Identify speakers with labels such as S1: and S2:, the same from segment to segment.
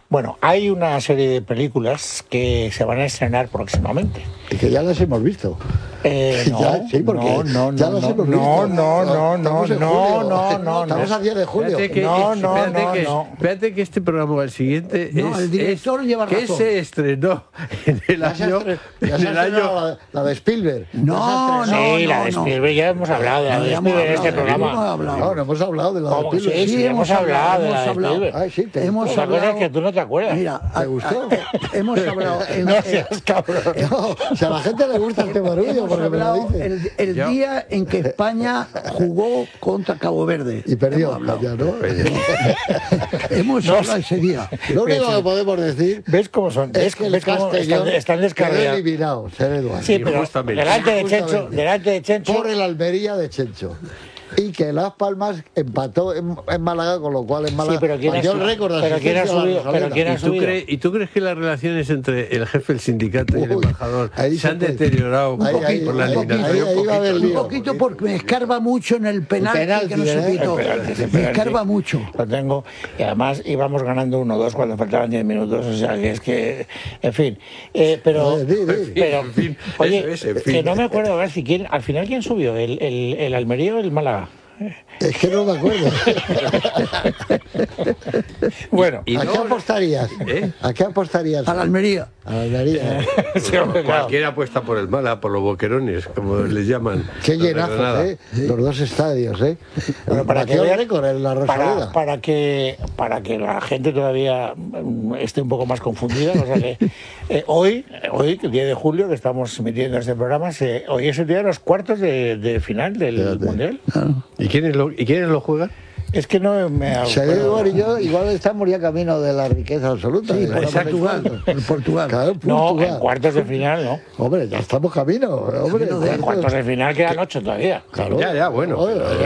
S1: Bueno, hay una serie de películas que se van a estrenar próximamente.
S2: Y que ya las hemos visto.
S1: No,
S2: ya, sí, porque ya las hemos visto. Estamos a 10 de julio.
S3: Espérate que este programa, el siguiente,
S4: el director lleva razón.
S3: que se estrenó en el año...
S2: La de Spielberg.
S1: La de Spielberg ya hemos hablado de la de Spielberg en este programa.
S2: No hemos hablado de la de Spielberg.
S1: Sí, hemos hablado de la de Spielberg.
S2: Hemos
S1: hablado que tú no te acuerdas.
S4: Mira,
S2: ¿te gustó?
S4: Hemos hablado...
S1: No seas cabrón.
S2: Si a la gente le gusta este barullo, porque me lo dice.
S4: El día en que España jugó contra Cabo Verde.
S2: Y perdió, ¿no?
S4: Hemos hablado ese día.
S2: Lo único que podemos decir...
S1: ¿Ves cómo son?
S2: Es que el Castellón
S1: están descarriados.
S2: eliminado, ser Eduardo.
S1: Sí, pero delante de Chencho...
S2: Por el Almería de Chencho. Y que Las Palmas empató en Málaga, con lo cual en Málaga...
S1: Sí, pero ¿quién ha subido?
S3: ¿Y tú crees que las relaciones entre el jefe del sindicato y el embajador se han deteriorado un poquito por la eliminación?
S4: Un poquito porque me escarba mucho en el penalti que no se pitó. Me escarba mucho.
S1: Lo tengo. Y además íbamos ganando 1-2 cuando faltaban 10 minutos. O sea, que es que... En fin. Oye, que no me acuerdo, a ver si quién... Al final, ¿quién subió? ¿El Almería o el Málaga?
S2: Es que no me acuerdo.
S1: Bueno,
S2: ¿a qué apostarías? ¿A qué apostarías?
S4: A la Almería.
S2: A la Almería.
S1: Sí, hombre,
S3: cualquiera apuesta por el Málaga, por los boquerones, como les llaman.
S2: Qué llenazos, los dos estadios,
S1: Bueno, para que
S2: récord en la Rosaleda.
S1: Para que la gente todavía esté un poco más confundida, o sea que hoy, el 10 de julio, que estamos emitiendo este programa, hoy es el día de los cuartos de final del Mundial.
S3: ¿Y quiénes lo juegan?
S1: Es que no me
S2: Eduardo y yo igual estamos ya camino de la riqueza absoluta.
S4: Sí, en Portugal.
S2: Claro, en Portugal.
S1: No, en cuartos de final, ¿no?
S2: Hombre, ya estamos camino. Hombre,
S1: en cuartos de final quedan 8 todavía.
S2: Claro.
S3: Ya, bueno.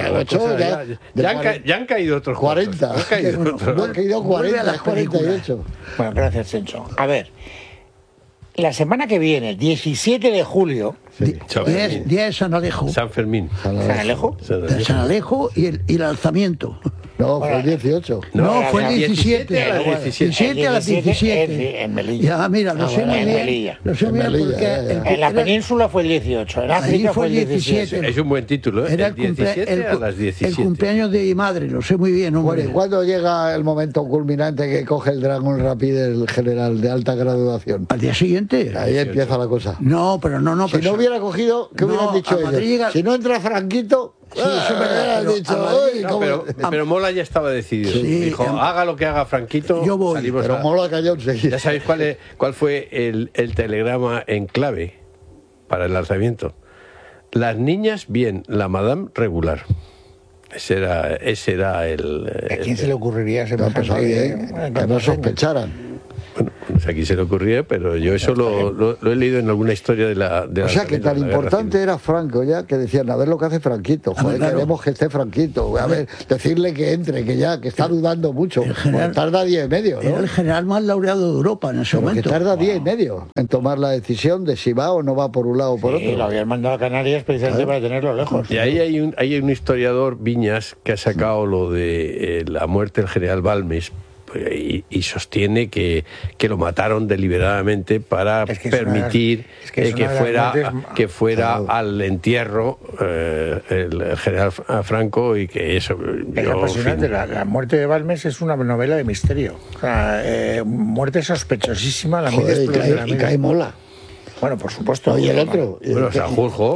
S3: Ya han caído otros
S2: 40.
S3: Han
S2: caído 40, 48.
S1: Bueno, gracias, Chencho. A ver, la semana que viene, 17 de julio...
S4: Día de San Alejo.
S3: San Fermín.
S1: ¿San Alejo?
S4: San Alejo y el alzamiento.
S2: No, fue el 18.
S4: No, fue el 17. A las 17.
S1: En Melilla.
S4: Ya, mira, lo sé muy bien. Lo sé muy bien porque...
S1: En la península fue el 18, en África fue el 17.
S3: Es un buen título, ¿eh?
S4: Era
S3: el 17 a las 17.
S4: El cumpleaños de mi madre, lo sé muy bien.
S2: Bueno, ¿y cuándo llega el momento culminante que coge el Dragon Rapid el general de alta graduación?
S4: ¿Al día siguiente?
S2: Ahí empieza la cosa.
S4: No, pero no.
S2: Si no hubiera cogido, ¿qué hubieran dicho ellos? Si no entra Franquito...
S4: Sí, eso es verdad.
S3: Pero Mola ya estaba decidido. Dijo, haga lo que haga Franquito.
S4: Yo voy.
S2: Pero Mola cayó enseguida.
S3: ¿Ya sabéis cuál fue el telegrama en clave para el lanzamiento? Las niñas bien, la madame regular. Ese era el...
S1: ¿A quién se le ocurriría ese
S2: que no sospecharan?
S3: Bueno, pues aquí se le ocurría, pero yo eso lo he leído en alguna historia de la
S2: o sea, que tan importante era Franco ya, que decían, a ver lo que hace Franquito, joder, queremos que esté Franquito, a ver, decirle que entre, que está dudando mucho, tarda 10 y medio, ¿no?
S4: Era el general más laureado de Europa en ese momento.
S2: Que tarda 10 y medio en tomar la decisión de si va o no va por un lado o por otro.
S1: Lo habían mandado a Canarias precisamente para tenerlo lejos.
S3: Y ahí hay un historiador, Viñas, que ha sacado lo de la muerte del general Balmes, y sostiene que lo mataron deliberadamente para permitir que fuera al entierro el general Franco, y que eso...
S1: Es apasionante. La muerte de Balmes es una novela de misterio. O sea, muerte sospechosísima.
S2: Y cae Mola.
S1: Bueno, por supuesto.
S2: Y el otro.
S3: Bueno, Sanjurjo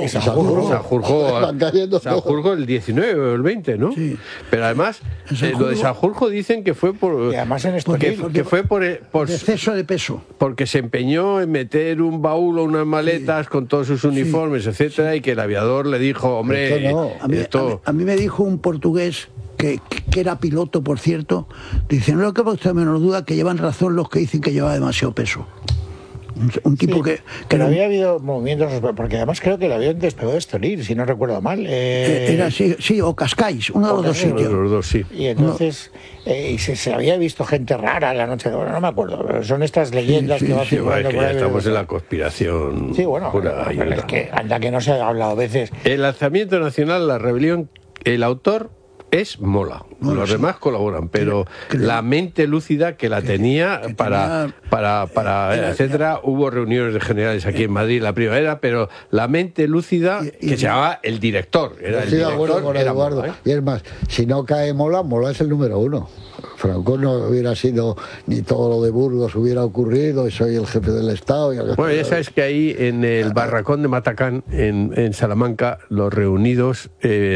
S3: el 19 o el 20, ¿no? Sí. Pero además, lo de Sanjurjo dicen que fue por...
S1: Y además en
S4: que fue por exceso de peso.
S3: Porque se empeñó en meter un baúl o unas maletas con todos sus uniformes, etcétera, y que el aviador le dijo, hombre...
S4: A mí me dijo un portugués que era piloto, por cierto, dice, no que usted menos duda que llevan razón los que dicen que lleva demasiado peso. Un tipo que
S1: no había habido movimientos, porque además creo que el avión despegó de Estoril, si no recuerdo mal.
S4: Era sí, o Cascais, uno de los dos sitios.
S3: Los dos, sí.
S1: Y entonces se había visto gente rara en la noche, bueno, no me acuerdo, pero son estas leyendas que van circulando por ahí.
S3: Estamos en la conspiración.
S1: Sí, bueno, pero es que anda que no se ha hablado a veces.
S3: El lanzamiento nacional, la rebelión, el autor es Mola. Los demás colaboran, pero la mente lúcida que la tenía para etcétera, hubo reuniones de generales aquí en Madrid la primavera, pero la mente lúcida que se llamaba el director. Era el director,
S2: con
S3: era
S2: Eduardo.
S3: Mola, ¿eh?
S2: Y es más, si no cae Mola, Mola es el número 1. Franco no hubiera sido, ni todo lo de Burgos hubiera ocurrido, y soy el jefe del Estado.
S3: Bueno, ya sabes que ahí en el barracón de Matacán, en Salamanca, los reunidos,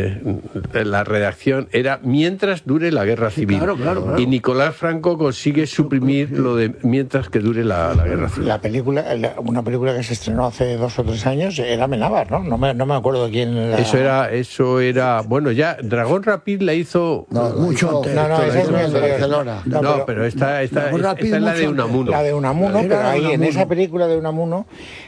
S3: la redacción era mientras dure la guerra civil.
S4: Claro.
S3: Y Nicolás Franco consigue suprimir lo de mientras que dure la guerra civil.
S1: La película, una película que se estrenó hace 2 o 3 años, era Amenábar, ¿no? No me acuerdo quién la...
S3: Eso era, bueno, ya Dragón Rapid la hizo
S4: mucho antes.
S1: No, esa es
S2: de Barcelona.
S3: No, pero esta es la de Unamuno.
S1: La de Unamuno, pero ahí
S4: Unamuno.
S1: en esa película de Unamuno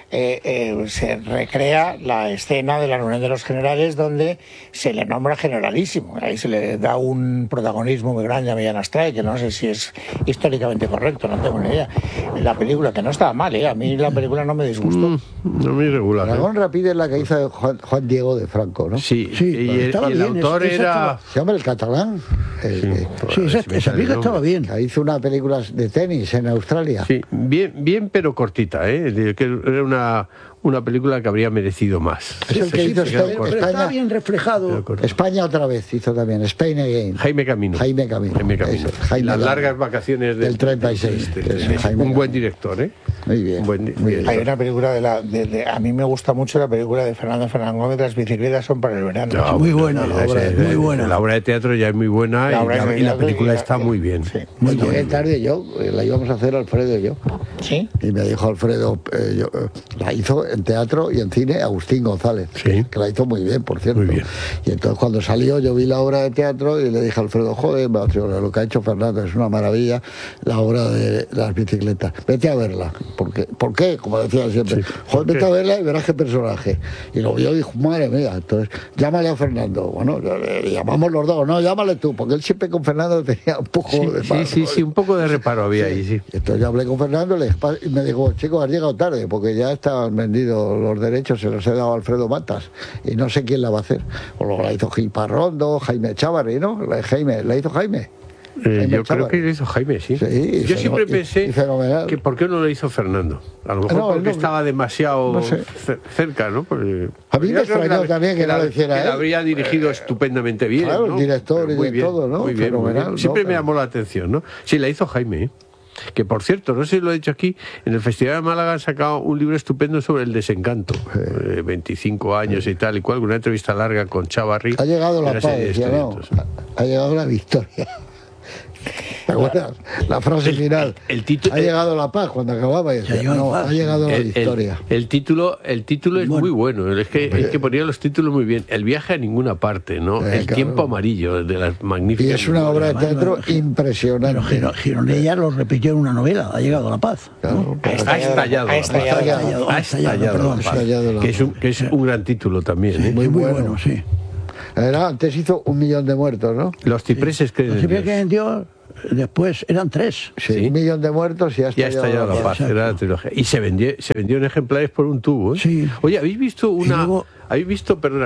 S1: se recrea la escena de la reunión de los generales donde se le nombra generalísimo. Ahí se le da un protagonismo muy grande a Millán Astray, que no sé si es históricamente correcto, no tengo ni idea. La película, que no estaba mal, a mí la película no me disgustó.
S3: No muy regular.
S2: Dragón Rapid es la que hizo Juan Diego de Franco, ¿no?
S3: Sí,
S4: Sí,
S3: y
S4: estaba
S3: el
S4: bien,
S3: autor
S4: esa
S3: era...
S2: Se llama El Catalán.
S4: Sí, esa película estaba bien.
S2: Que hizo una película de tenis en Australia.
S3: Sí, bien, pero cortita, ¿eh? Que era una película que habría merecido más.
S2: Es el que hizo
S4: Pero está
S2: España.
S4: bien reflejado.
S2: España otra vez hizo también, Spain Again.
S3: Jaime Camino.
S2: Jaime Camino.
S3: Eso,
S2: Jaime
S3: las
S2: Camino.
S3: largas vacaciones
S2: del 36. Jaime
S3: un buen
S2: Camino.
S3: director, ¿eh?
S2: Muy bien.
S3: Un buen
S2: muy bien.
S3: director.
S1: Hay una película a mí me gusta mucho la película de Fernando Gómez, Las bicicletas son para el verano.
S3: No,
S4: Muy buena,
S3: no,
S4: la obra es muy buena.
S3: La obra de teatro ya es muy buena
S1: La obra de
S3: y la
S1: teatro
S3: película
S1: y
S3: está muy bien.
S1: Sí.
S2: Muy llegué tarde yo, la íbamos a hacer Alfredo y yo.
S1: ¿Sí?
S2: Y me dijo Alfredo, la hizo en teatro y en cine Agustín González,
S3: Sí.
S2: que la hizo muy bien, por cierto.
S3: Muy bien.
S2: Y entonces cuando salió yo vi la obra de teatro y le dije a Alfredo, joder, macho, lo que ha hecho Fernando es una maravilla, la obra de las bicicletas. Vete a verla. ¿Por qué? Como decía siempre.
S3: Sí,
S2: Joder,
S3: ¿por
S2: vete
S3: qué?
S2: a verla y verás qué personaje. Y lo vio y dijo, madre mía, entonces llámale a Fernando. Bueno, le llamamos los dos, no, llámale tú, porque él siempre con Fernando tenía un poco de
S3: Sí, un poco de reparo había ahí, sí.
S2: Entonces yo hablé con Fernando y me dijo, chicos, has llegado tarde, porque ya estaban vendidos los derechos, se los he dado a Alfredo Matas, y no sé quién la va a hacer. O luego la hizo Gil Parrondo, Jaime Chávarri, ¿no? ¿La hizo Jaime? Jaime
S3: Yo creo
S2: Chávarri.
S3: que lo hizo Jaime, sí.
S2: Sí,
S3: Yo siempre
S2: y
S3: pensé
S2: fenomenal.
S3: que ¿por qué no lo hizo Fernando? A lo mejor
S2: No,
S3: porque
S2: no,
S3: estaba demasiado
S2: no sé.
S3: cerca, ¿no? Porque
S2: A mí me
S3: yo creo
S2: extrañó también que no lo hiciera
S3: que
S2: él.
S3: la habría dirigido estupendamente bien,
S2: claro,
S3: ¿no?
S2: el director
S3: Pero
S2: y
S3: muy
S2: de
S3: bien,
S2: todo, ¿no?
S3: Muy bien, muy
S2: Fenomenal,
S3: bien.
S2: ¿no?
S3: Siempre me
S2: Pero-
S3: llamó la atención, ¿no? Sí, la hizo Jaime, ¿eh? Que por cierto, no sé si lo he dicho aquí, en el Festival de Málaga han sacado un libro estupendo sobre el desencanto, 25 años y tal y cual, con una entrevista larga con Chávarri.
S2: Ha llegado la
S3: Una
S2: paz,
S3: serie de
S2: decía, no,
S3: historietas.
S2: ha llegado la victoria. ¿Te acuerdas? La frase final.
S3: el título-
S2: ha llegado la paz cuando acababa y decía,
S4: llegado la
S2: no,
S4: paz.
S2: ha llegado la victoria.
S3: El título es muy bueno, es que ponía los títulos muy bien. El viaje a ninguna parte, ¿no? El
S2: claro.
S3: tiempo amarillo, de las
S2: Y
S3: magníficas.
S2: es una obra de teatro
S4: Pero
S2: impresionante.
S4: Gironella lo repitió en una novela, Ha llegado la paz. ¿no?
S2: Claro,
S3: Ha estallado.
S1: Ha estallado.
S3: Ha estallado,
S4: perdón,
S3: la paz.
S2: ha estallado la
S3: Que es un gran título también, ¿eh?
S2: Muy
S4: Muy
S2: bueno.
S4: bueno, sí.
S2: Antes hizo 1 millón de muertos, ¿no?
S3: Los cipreses creen en
S4: Siempre
S3: Dios.
S4: que en Dios, después eran 3.
S2: Sí,
S3: Sí.
S2: 1 millón de muertos y ha
S3: Ya ha
S2: estallado
S3: estallado la paz,
S4: Exacto.
S3: era la trilogía. Y se vendió en ejemplares por un tubo, ¿eh?
S4: Sí.
S3: Oye, ¿habéis visto
S4: luego-
S3: perdona,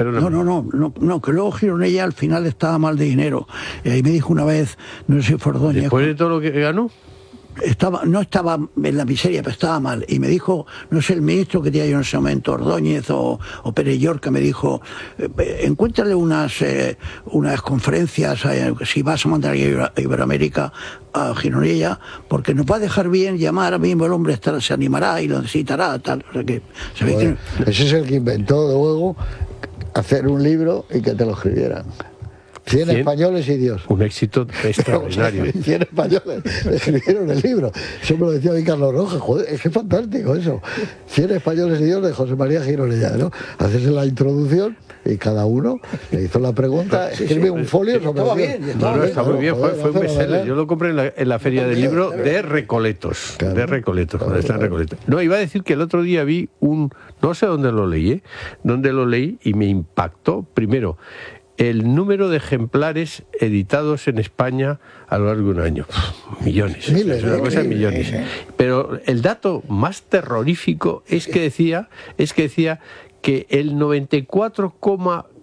S4: No, que luego Gironella al final estaba mal de dinero. Y ahí me dijo una vez, no sé si fue Ordóñez,
S3: después de todo lo que ganó?
S4: no estaba en la miseria, pero estaba mal. Y me dijo, no sé, el ministro que tenía yo en ese momento, Ordóñez o Pérez Llorca, me dijo, encuéntrale unas conferencias, si vas a mandar a Iberoamérica, a Gironella, porque nos va a dejar bien llamar, ahora mismo el hombre se animará y lo necesitará, tal. O sea que, se ve
S2: Joder,
S4: que-
S2: ese es el que inventó luego hacer un libro y que te lo escribieran. 100
S3: 100
S2: españoles y Dios.
S3: Un éxito extraordinario.
S2: 100 españoles escribieron el libro. Eso me lo decía a mí Carlos Rojas. Joder, es que es fantástico eso. 100 españoles y Dios de José María Gironella, ¿no? Hacerse la introducción y cada uno le hizo la pregunta, escribe un folio sobre
S4: estaba
S2: el guión.
S4: bien,
S3: No, está muy bien,
S2: Joder,
S3: fue un bestseller.
S2: fenomenal.
S3: Yo lo compré en la feria del libro de Recoletos.
S2: Claro.
S3: De Recoletos, cuando está en Recoletos. No, iba a decir que el otro día vi no sé dónde lo leí, y me impactó, primero, el número de ejemplares editados en España a lo largo de un año. Millones.
S2: Miles,
S3: Es una cosa de millones. Pero el dato más terrorífico es que decía que el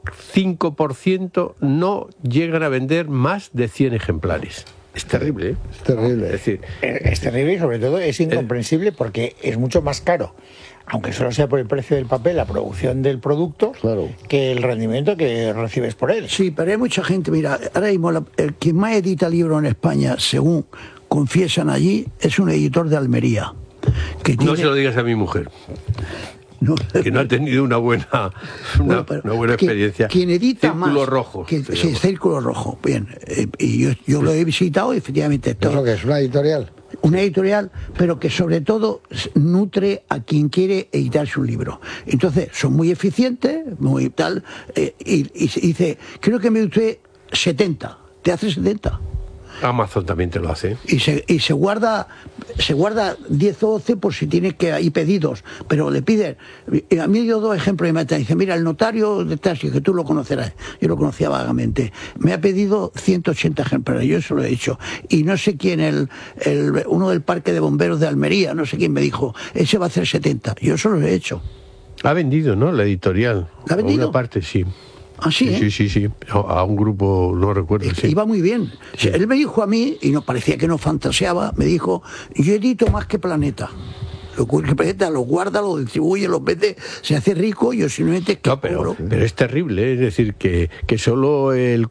S3: 5% no llegan a vender más de 100 ejemplares. Es terrible, ¿eh?
S2: Es terrible.
S3: Es decir,
S1: es terrible y sobre todo es incomprensible porque es mucho más caro, aunque solo sea por el precio del papel, la producción del producto,
S2: Claro.
S1: que el rendimiento que recibes por él.
S4: Sí, pero hay mucha gente, mira, ahora mismo el que más edita libros en España, según confiesan allí, es un editor de Almería. Que
S3: no
S4: tiene-
S3: se lo digas a mi mujer,
S4: no,
S3: que no ha tenido una buena
S4: Bueno, pero
S3: una buena experiencia.
S4: Quien edita
S3: Círculo
S4: más,
S3: rojo. se
S4: sí,
S3: llama.
S4: Círculo Rojo, bien. Y yo lo he visitado y efectivamente
S2: ¿Eso
S4: todo.
S2: que es una editorial?
S4: Una editorial, pero que sobre todo nutre a quien quiere editar su libro. Entonces, son muy eficientes, muy tal, y dice, creo que me dio usted 70, te hace 70.
S3: Amazon también te lo hace.
S4: Y se guarda 10 o 12 por si tiene que hay pedidos, pero le piden. A mí dio 2 ejemplos y me dice, mira, el notario de Taxi, que tú lo conocerás, yo lo conocía vagamente, me ha pedido 180 ejemplares, yo eso lo he hecho. Y no sé quién, uno del Parque de Bomberos de Almería, no sé quién me dijo, ese va a hacer 70, yo eso lo he hecho.
S3: Ha vendido, ¿no? La editorial.
S4: ¿La ha vendido?
S3: Una parte, sí.
S4: Así, ¿eh?
S3: Sí. A un grupo, no recuerdo.
S4: Es que
S3: Sí.
S4: iba muy bien. Él me dijo a mí, y no parecía que no fantaseaba, me dijo, yo edito más que Planeta. Lo que Planeta lo guarda, lo distribuye, lo vende, se hace rico, yo simplemente que
S3: No, pero
S4: cobro.
S3: es terrible, es decir, que solo el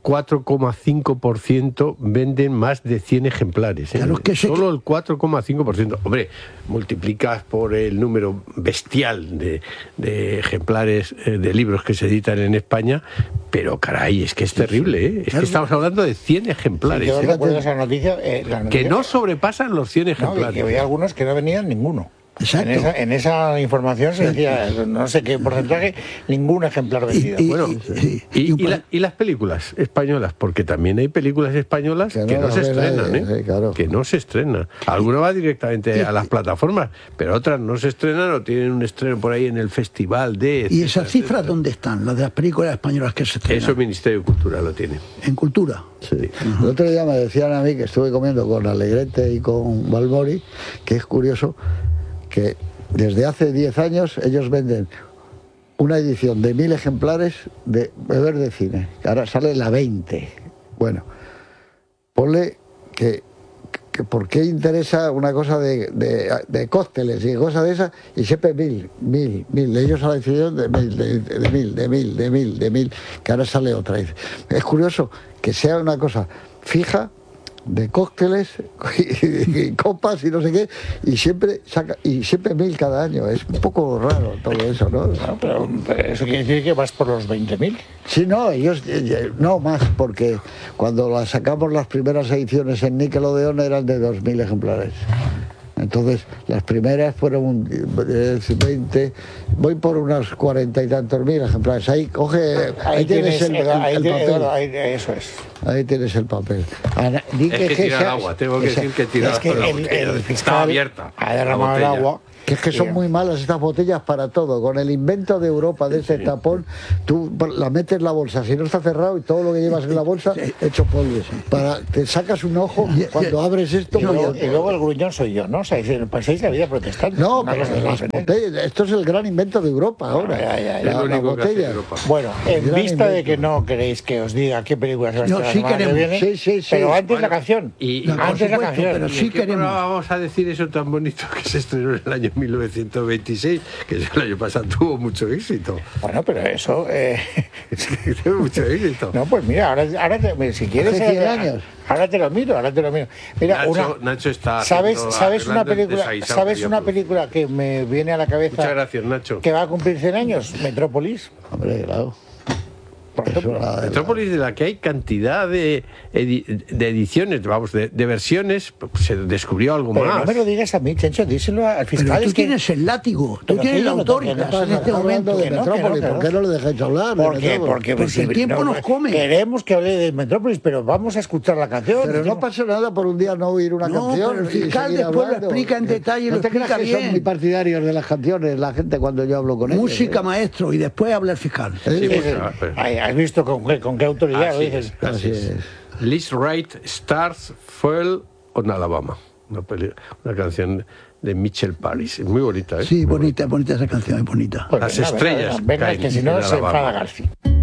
S3: 4,5% venden más de 100 ejemplares. ¿eh?
S4: Claro, es que
S3: solo el 4,5%. Hombre, multiplicas por el número bestial de ejemplares de libros que se editan en España, pero caray, es que es terrible, ¿eh? Es
S4: Claro.
S3: que estamos hablando de 100 ejemplares,
S1: Yo
S3: ¿eh?
S1: recuerdo esa noticia,
S3: que no sobrepasan los 100
S1: no,
S3: ejemplares.
S1: que había algunos que no venían ninguno.
S4: Exacto.
S1: En esa información se decía, no sé qué porcentaje, ningún ejemplar vendido.
S3: Bueno,
S4: y un
S3: y las películas españolas, porque también hay películas españolas
S2: Que
S3: que
S2: no
S3: no
S2: las
S3: se
S2: ve
S3: estrenan,
S2: nadie, sí, claro.
S3: que no se estrenan. Alguna va directamente a las plataformas, pero otras no se estrenan o tienen un estreno por ahí en el festival de...
S4: ¿Y
S3: etcétera,
S4: esas cifras
S3: etcétera.
S4: dónde están? Las de las películas españolas que se estrenan.
S3: Eso el Ministerio de Cultura lo tiene.
S4: En cultura.
S2: Sí. El otro día me decían a mí que estuve comiendo con Alegrete y con Balbori, que es curioso que desde hace 10 años ellos venden una edición de 1000 ejemplares de Beber de Cine, que ahora sale la 20. Bueno, ponle que ¿por qué interesa una cosa de cócteles y cosas de esas? Y siempre 1000. Ellos han decidido de 1000, que ahora sale otra. Es curioso que sea una cosa fija de cócteles y copas y no sé qué, y siempre 1000 cada año. Es un poco raro todo eso, ¿no?
S1: No, pero eso quiere decir que vas por los 20.000.
S2: Sí, no, ellos no más, porque cuando sacamos las primeras ediciones en Nickelodeon eran de 2000 ejemplares. Entonces, las primeras fueron 20, voy por unos 40 y tantos mil ejemplares. Ahí tienes el papel.
S1: Eso es.
S2: Ahí tienes el papel. Ana, di
S3: Es que tira el agua, tengo que decir que tira
S1: Es que
S3: el agua.
S1: el fiscal
S3: Está abierta
S1: ha derramado el
S3: la botella.
S1: agua.
S2: Que es que son muy malas estas botellas para todo. Con el invento de Europa de ese tapón, tú la metes en la bolsa, si no está cerrado, y todo lo que llevas en la bolsa hecho polvo. Te sacas un ojo cuando abres esto.
S1: Y luego el gruñón soy yo, ¿no? O sea, pasáis la vida protestando.
S2: No,
S1: Una
S2: pero
S1: cosa que
S2: las
S1: no sé.
S2: botellas, esto es el gran invento de Europa ahora.
S3: Es lo
S2: Las
S3: único que hace
S2: botellas.
S3: Europa.
S1: Bueno, en
S2: Gran
S1: vista de
S2: invento.
S1: que no queréis que os diga qué película se va a
S4: No,
S1: estrenar
S4: sí
S1: la semana que
S4: queremos.
S1: viene,
S2: Sí.
S1: pero antes
S3: Bueno,
S1: la canción.
S3: y-
S4: No, por
S1: antes la
S4: supuesto,
S1: canción.
S4: pero
S3: ¿Y
S4: sí
S3: en qué
S4: queremos.
S3: programa vamos a decir eso tan bonito que se estrenó en el año 1926, que el año pasado tuvo mucho éxito?
S1: Bueno, pero eso...
S3: Es que tuvo mucho éxito.
S1: No, pues mira, ahora si quieres...
S2: Hace 100 años.
S1: Ahora te lo miro. Mira,
S3: Nacho está
S1: ¿sabes
S3: haciendo-
S1: una
S3: arreglando el
S1: película?
S3: desaguisado
S1: ¿Sabes
S3: que yo
S1: una
S3: produje.
S1: película que me viene a la cabeza?
S3: Muchas gracias, Nacho.
S1: Que va a cumplir 100 años, Metrópolis.
S2: Hombre, claro.
S1: Por
S2: Eso
S1: ejemplo.
S2: nada de-
S3: Metrópolis, de la que hay cantidad de ediciones, vamos, de versiones, pues, se descubrió algo
S1: Pero
S3: más.
S1: no me lo digas a mí, Chencho, díselo al fiscal.
S4: Pero tú
S1: es que-
S4: tienes el látigo, tú
S1: Pero
S4: tienes
S1: sí,
S4: la
S1: no te
S4: autóritas
S1: entiendas,
S4: en este
S2: Está hablando
S4: momento.
S2: de
S1: que no,
S2: Metrópolis,
S1: que no.
S2: ¿por qué no le dejáis hablar? de
S1: ¿Por qué?
S2: Metrópolis?
S4: Porque el tiempo nos come.
S1: Queremos que hable de Metrópolis, pero vamos a escuchar la canción.
S2: Pero no pasa nada por un día no oír una
S4: No,
S2: canción.
S4: pero el
S2: y
S4: fiscal
S2: seguir
S4: después lo
S2: hablando.
S4: explica en detalle,
S2: No
S4: lo
S2: te creas
S4: explica
S2: que son
S4: bien.
S2: muy partidarios de las canciones la gente cuando yo hablo con ellos.
S4: Música,
S2: ¿eh?
S4: maestro, y después habla el fiscal.
S3: Sí,
S1: Sí,
S3: pues,
S1: sí.
S3: pero-
S1: Ay, ¿has visto con qué autoridad lo
S3: Así
S1: dices?
S3: es, así es. Liz Wright, Stars, Fuel on Alabama. Una canción de Mitchell Paris. Es muy bonita, ¿eh?
S4: Sí, bonita esa canción, es bonita.
S1: Pues
S3: Las
S1: venga,
S3: estrellas
S1: venga,
S3: caen
S1: que si no
S3: en
S1: se
S3: Alabama.
S1: enfada García.